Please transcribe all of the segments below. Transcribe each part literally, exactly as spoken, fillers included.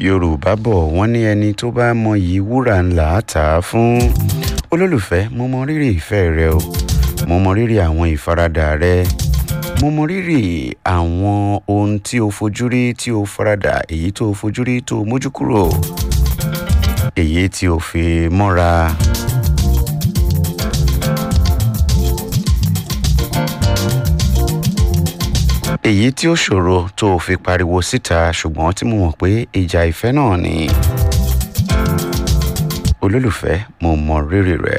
Yorùbá bọ̀ wọ́n ní ẹni tó bá mọyì wúrà ńlá tà á fún. Olólùfẹ́, mo mọ rírì ìfẹ́ rẹ o, mo mọ rírì àwọn ìfaradà rẹ, mo mọ rírì àwọn ohun tí o fojú rí tí o faradà, èyí tó o fojú rí tó o mójú kúrò, èyí tí o fi mọ́ra. èyí tí ó ṣòro tó o fi pariwo síta ṣùgbọ́n tí mo mọ̀ pé ìjà ìfẹ́ náà ni. Olólùfẹ́, mo mọ rírì rẹ.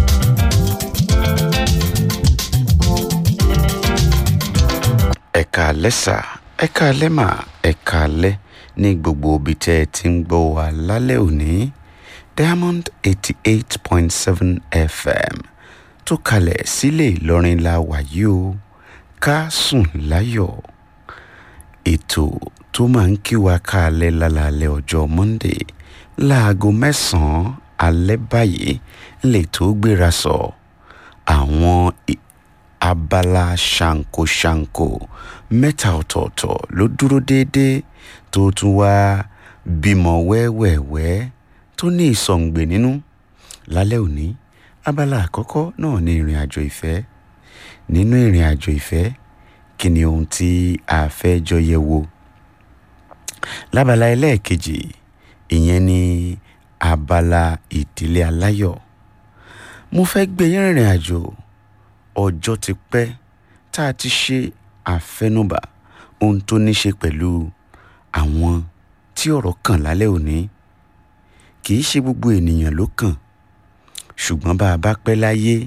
Ẹ káalẹ́ sà, ẹ káalẹ́ mà, ẹ káalẹ́ ní gbogbo ibi tẹ́ ẹ ti ń gbọ́ wa lálẹ́ òní. Diamond eighty eight point seven F M tó kalẹ̀ sílé Ìlọrin la wà yìí o. Ká sùn láyọ̀. Ètò tó máa ń kí wa káalẹ́ lálaalẹ́ ọjọ́ Monday láago mẹ́sàn-án alẹ́ báyìí lè tó gbéra sọ. Àwọn abala ṣàǹkóṣàǹkó mẹ́ta ọ̀tọ̀ọ̀tọ̀ ló dúró déédéé tó tún wá bímọ wẹ́wẹ̀wẹ́ tó ní ìsọ̀ǹgbè nínú. Lálẹ́ òní, abala àkọ́kọ́ náà ni ìrìn àjò ìfẹ́. Nínú ìrìn àjò ìfẹ́, kí ni ohun tí a fẹ́ jọ yẹ̀ wò? Lábala ẹlẹ́ẹ̀kejì, ìyẹn ni abala ìdílé aláyọ̀. Mo fẹ́ gbé yín rìnrìn àjò ọjọ́ ti pẹ́ tá a ti ṣe àfẹnubà ohun tó ní ṣe pẹ̀lú àwọn tí ọ̀rọ̀ kàn lálẹ́ òní. Kì í ṣe gbogbo ènìyàn ló kàn, ṣùgbọ́n bá a bá pẹ́ láyé